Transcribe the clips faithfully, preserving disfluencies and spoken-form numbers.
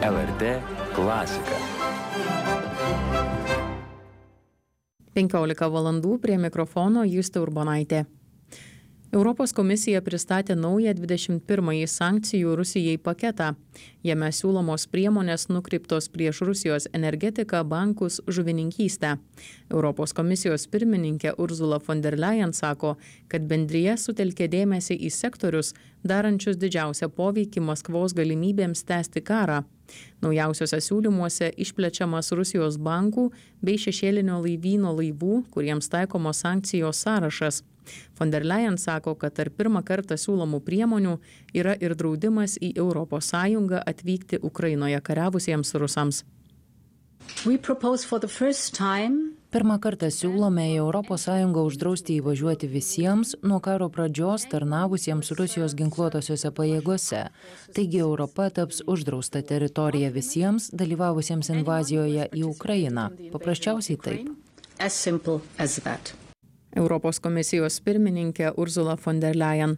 L R T klasika. penkiolika valandų prie mikrofono Justė Urbonaitė. Europos komisija pristatė naują dvidešimt pirmąjį sankcijų Rusijai paketą. Jame siūlomos priemonės nukreiptos prieš Rusijos energetiką, bankus, žuvininkystę. Europos komisijos pirmininkė Ursula von der Leyen sako, kad bendrija sutelkė dėmesį į sektorius, darančius didžiausią poveikį Maskvos galimybėms tęsti karą. Naujausiuose siūlymuose išplečiamas Rusijos bankų bei šešėlinio laivyno laivų, kuriems taikomos sankcijos sąrašas. Von der Leyen sako, kad tarp pirmą kartą siūlomų priemonių yra ir draudimas į Europos Sąjungą atvykti Ukrainoje kariavusiems rusams. We propose for the first time Pirmą kartą siūlome į Europos Sąjungą uždrausti įvažiuoti visiems nuo karo pradžios tarnavusiems Rusijos ginkluotosiose pajėgose. Taigi Europa taps uždrausta teritorija visiems dalyvavusiems invazijoje į Ukrainą. Paprasčiausiai taip. As simple as that. Europos komisijos pirmininkė Ursula von der Leyen.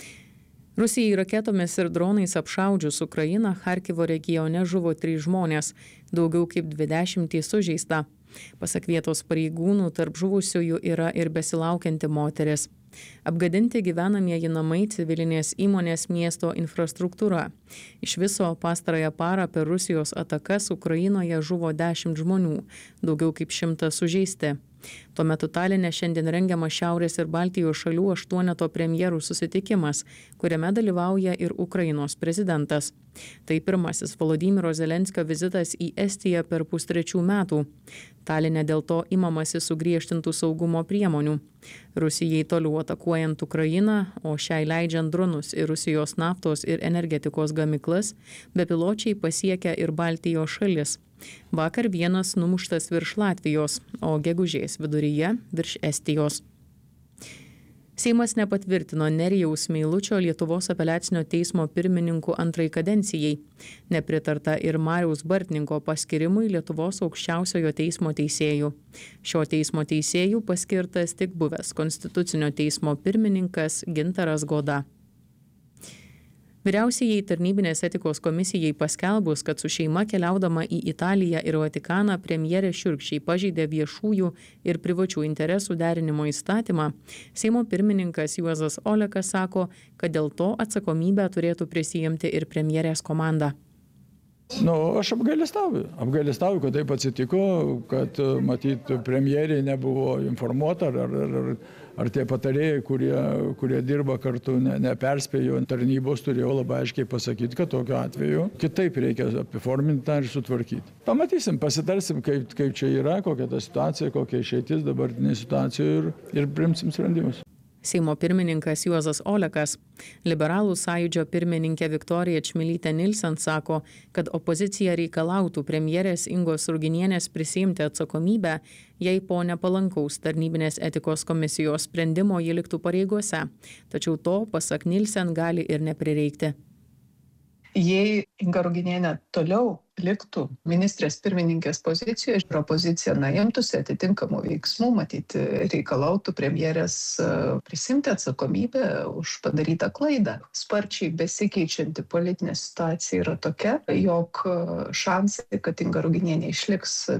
Rusijai raketomis ir dronais apšaudžius Ukrainą, Charkivo regione žuvo trys žmonės, daugiau kaip dvidešimt sužeista. Pasak vietos pareigūnų, tarp žuvusiųjų yra ir besilaukianti moteris. Apgadinti gyvenamieji namai, civilinės įmonės, miesto infrastruktūra. Iš viso pastarąją parą per Rusijos atakas Ukrainoje žuvo dešimt žmonių, daugiau kaip šimtas sužeisti. Tuo metu Taline šiandien rengiamas Šiaurės ir Baltijos šalių aštuoneto premjerų susitikimas, kuriame dalyvauja ir Ukrainos prezidentas. Tai pirmasis Volodymyro Zelenskio vizitas į Estiją per pustrečių metų. Taline dėl to imamasi sugriežtintų saugumo priemonių. Rusijai toliau atakuojant Ukrainą, o šiai leidžiant dronus į Rusijos naftos ir energetikos gamyklas, bepiločiai pasiekia ir Baltijos šalis. Vakar vienas numuštas virš Latvijos, o gegužės viduryje virš Estijos. Seimas nepatvirtino Nerijaus Meilučio Lietuvos apeliacinio teismo pirmininkų antrai kadencijai. Nepritarta ir Mariaus Bartninko paskirimui Lietuvos aukščiausiojo teismo teisėjų. Šio teismo teisėjų paskirtas tik buvęs Konstitucinio teismo pirmininkas Gintaras Goda. Vyriausiajai tarnybinės etikos komisijai paskelbus, kad su šeima keliaudama į Italiją ir Vatikaną premjerė šiurkščiai pažeidė viešųjų ir privačių interesų derinimo įstatymą, Seimo pirmininkas Juozas Olekas sako, kad dėl to atsakomybę turėtų prisiimti ir premjerės komanda. Nu, aš apgailestauju. Apgailestauju, kad taip atsitiko, kad matyt premjerė nebuvo informuota, ar, ar, ar, ar tie patarėjai, kurie, kurie dirba kartu, ne, neperspėjo. Tarnybos turėjo labai aiškiai pasakyti, kad tokiu atveju kitaip reikia apiforminti tą ir sutvarkyti. Pamatysim, pasitarsim, kaip, kaip čia yra, kokia ta situacija, kokia išeitis dabartinė situacija ir, ir priimsim sprendimus. Seimo pirmininkas Juozas Olekas. Liberalų sąjūdžio pirmininkė Viktorija Čmilytė Nilsen sako, kad opozicija reikalautų premjerės Ingos Ruginienės prisiimti atsakomybę, jei po nepalankaus tarnybinės etikos komisijos sprendimo ji liktų pareigose. Tačiau to, pasak Nilsen, gali ir neprireikti. Jei Inga Ruginienė toliau liktų ministrės pirmininkės pozicijoje ir opozicija na, imtųsi atitinkamų veiksmų, matyti reikalautų premjerės prisimti atsakomybę už padarytą klaidą. Sparčiai besikeičianti politinė situacija yra tokia, jog šansai, kad Inga Ruginienė išliks